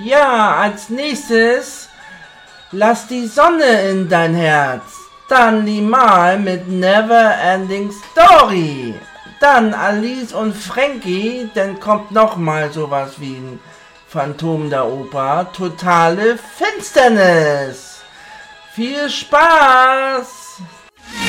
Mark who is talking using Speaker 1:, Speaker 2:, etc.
Speaker 1: Ja, als nächstes Lass die Sonne in dein Herz. Dann Limal mit Never Ending Story. Dann Alice und Frankie, dann kommt nochmal sowas wie ein Phantom der Oper. Totale Finsternis. Viel Spaß!